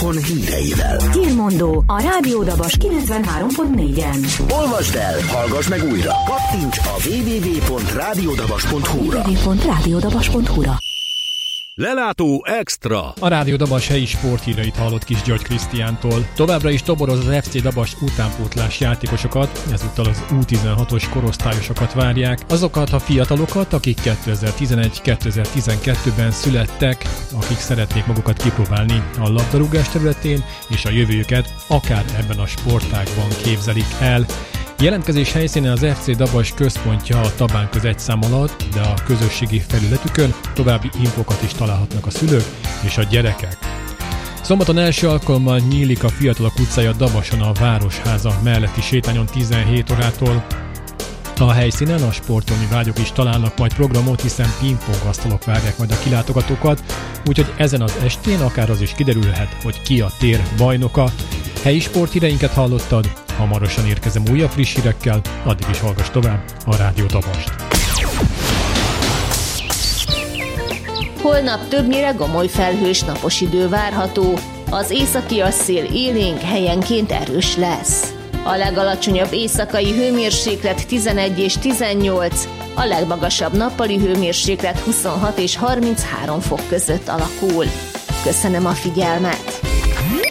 otthon híreivel. Hírmondó a Rádió Dabas 93.4-en. Olvasd el, hallgass meg újra. Kattints a www.radiodabas.hu-ra. Lelátó Extra! A Rádió Dabas helyi sporthíreit hallott Kis György Krisztiántól. Továbbra is toboroz az FC Dabas utánpótlás játékosokat, ezúttal az U16-os korosztályosokat várják. Azokat a fiatalokat, akik 2011-2012-ben születtek, akik szeretnék magukat kipróbálni a labdarúgás területén, és a jövőjüket akár ebben a sportágban képzelik el. Jelentkezés helyszínen az FC Dabas központja a Tabán köz 1 szám alatt, de a közösségi felületükön további infokat is találhatnak a szülők és a gyerekek. Szombaton első alkalommal nyílik a Fiatalok utcája Dabason a Városháza melletti sétányon 17 órától. A helyszínen a sportolni vágyók is találnak majd programot, hiszen pingpongasztalok várják majd a kilátogatókat, úgyhogy ezen az estén akár az is kiderülhet, hogy ki a tér bajnoka. Helyi sporthíreinket hallottad, hamarosan érkezem újabb friss hírekkel, addig is hallgass tovább a Rádió Dabast. Holnap többnyire gomoly felhős napos idő várható, az északi szél élénk, helyenként erős lesz. A legalacsonyabb éjszakai hőmérséklet 11 és 18, a legmagasabb nappali hőmérséklet 26 és 33 fok között alakul. Köszönöm a figyelmet!